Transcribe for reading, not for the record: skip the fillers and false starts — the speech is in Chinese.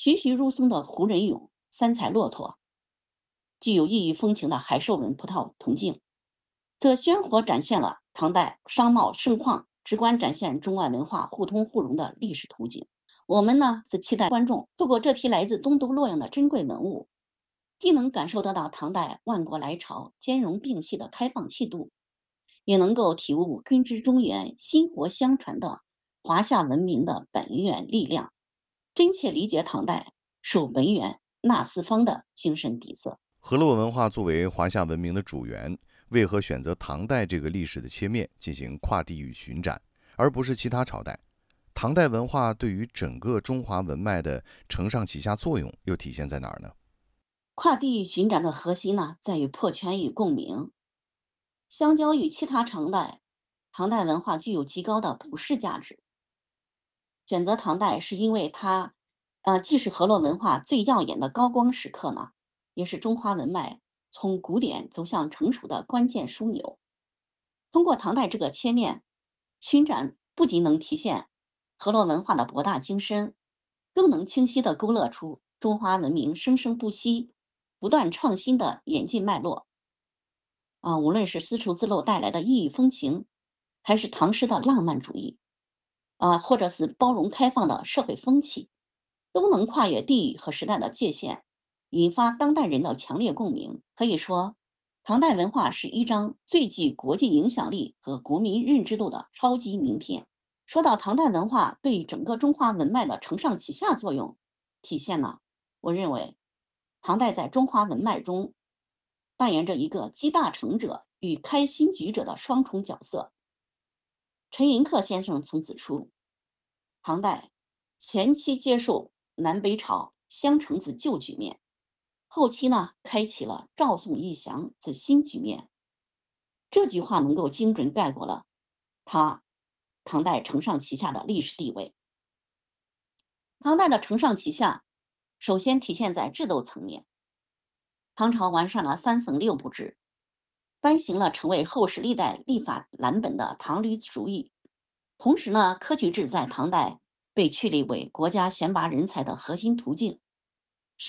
栩栩如生的胡人俑、三彩骆驼，具有异域风情的海兽纹葡萄铜镜，则鲜活展现了唐代商贸盛况，直观展现中外文化互通互融的历史图景。我们呢，则期待观众透过这批来自东都洛阳的珍贵文物，既能感受得到唐代万国来朝、兼容并蓄的开放气度，也能够体悟根植中原、薪火相传的华夏文明的本源力量，真切理解唐代守文源、纳四方的精神底色。 河洛文化作为华夏文明的主源，为何选择唐代这个历史的切面进行跨地域巡展，而不是其他朝代？唐代文化对于整个中华文脉的承上启下作用又体现在哪儿呢？ 跨地域巡展的核心呢，在于破圈与共鸣。相较于其他朝代，唐代文化具有极高的普世价值。选择唐代是因为它，既是河洛文化最耀眼的高光时刻呢，也是中华文脉从古典走向成熟的关键枢纽。通过唐代这个切面，巡展不仅能体现河洛文化的博大精深，更能清晰地勾勒出中华文明生生不息、不断创新的演进脉络。无论是丝绸之路带来的异域风情，还是唐诗的浪漫主义，或者是包容开放的社会风气，都能跨越地域和时代的界限，引发当代人的强烈共鸣。可以说，唐代文化是一张最具国际影响力和国民认知度的超级名片。说到唐代文化对整个中华文脉的承上启下作用体现呢，我认为唐代在中华文脉中扮演着一个集大成者与开新局者的双重角色。陈寅恪先生曾指出，唐代前期接受南北朝相承之旧局面，后期呢开启了赵宋义降之新局面。这句话能够精准概括了他唐代承上启下的历史地位。唐代的承上启下，首先体现在制度层面。唐朝完善了三省六部制，颁行了成为后世历代立法蓝本的唐律俗议。同时呢，科举制在唐代被确立为国家选拔人才的核心途径。